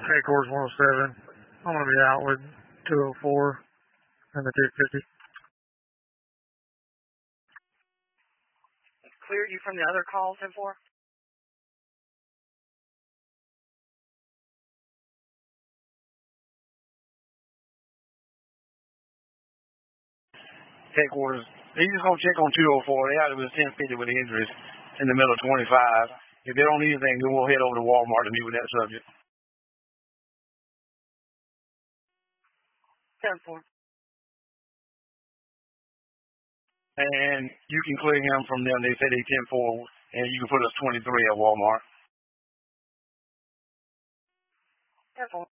Headquarters 107. I'm going to be out with 204 and the 250. Clear you from the other calls, 10-4? Headquarters. He's just going to check on 204. They had it with 1050 with the injuries in the middle of 25. If they don't need anything, then we'll head over to Walmart to meet with that subject. 10-4. And you can clear him from them. They say they 10-4, and you can put us 23 at Walmart. 10-4.